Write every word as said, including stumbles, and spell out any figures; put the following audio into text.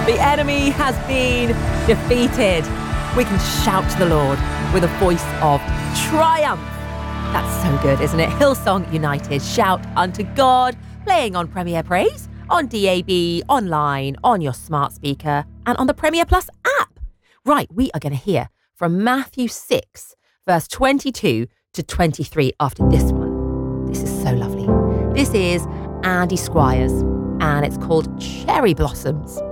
The enemy has been defeated. We can shout to the Lord with a voice of triumph. That's so good, isn't it? Hillsong United, shout unto God, playing on Premier Praise, on D A B, online, on your smart speaker, and on the Premier Plus app. Right, we are going to hear from Matthew six, verse twenty-two to twenty-three after this one. This is so lovely. This is Andy Squires, and it's called Cherry Blossoms.